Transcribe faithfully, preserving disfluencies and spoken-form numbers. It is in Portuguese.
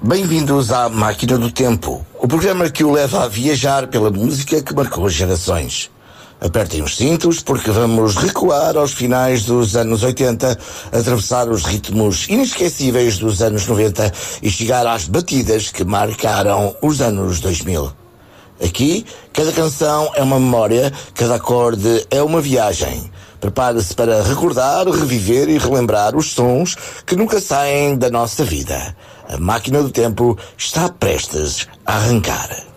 Bem-vindos à Máquina do Tempo, o programa que o leva a viajar pela música que marcou gerações. Apertem os cintos porque vamos recuar aos finais dos anos oitenta, atravessar os ritmos inesquecíveis dos anos noventa e chegar às batidas que marcaram os anos dois mil. Aqui, cada canção é uma memória, cada acorde é uma viagem. Prepare-se para recordar, reviver e relembrar os sons que nunca saem da nossa vida. A Máquina do Tempo está prestes a arrancar.